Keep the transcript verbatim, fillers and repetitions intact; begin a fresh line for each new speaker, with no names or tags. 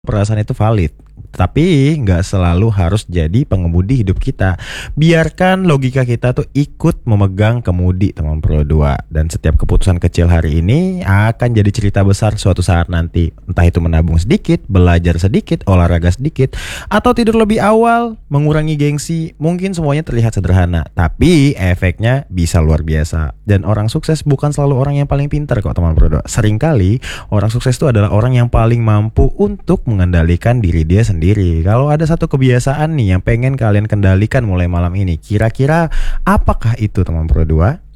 Perasaan itu valid, tapi nggak selalu harus jadi pengemudi hidup kita. Biarkan logika kita tuh ikut memegang kemudi teman Pro dua. Dan setiap keputusan kecil hari ini akan jadi cerita besar suatu saat nanti. Entah itu menabung sedikit, belajar sedikit, olahraga sedikit, atau tidur lebih awal, mengurangi gengsi. Mungkin semuanya terlihat sederhana, tapi efeknya bisa luar biasa. Dan orang sukses bukan selalu orang yang paling pintar kok teman Pro dua. Seringkali orang sukses itu adalah orang yang paling mampu untuk mengendalikan diri dia sendiri. Kalau ada satu kebiasaan nih yang pengen kalian kendalikan mulai malam ini, kira-kira apakah itu teman Pro dua?